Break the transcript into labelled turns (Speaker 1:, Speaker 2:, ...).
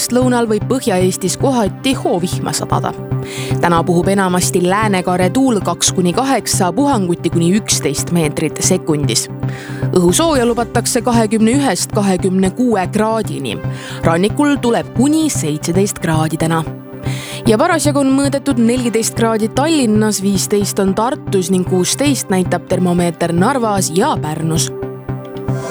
Speaker 1: pärastlõunal võib Põhja-Eestis kohati hoovihma sadada. Täna puhub enamasti läänekaare tuul 2-8, puhanguti kuni 11 meetrit sekundis. Õhusooja lubatakse 21-26 kraadini. Rannikul tuleb kuni 17 kraadi täna. Ja parasjagu on mõõdetud 14 kraadi Tallinnas, 15 on Tartus ning 16 näitab termomeeter Narvas ja Pärnus.